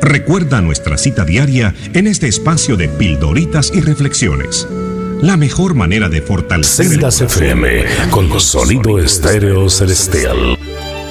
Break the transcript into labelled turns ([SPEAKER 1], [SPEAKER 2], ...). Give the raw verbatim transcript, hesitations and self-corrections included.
[SPEAKER 1] Recuerda nuestra cita diaria en este espacio de pildoritas y reflexiones. La mejor manera de fortalecer
[SPEAKER 2] Sendas F M con sonido estéreo celestial.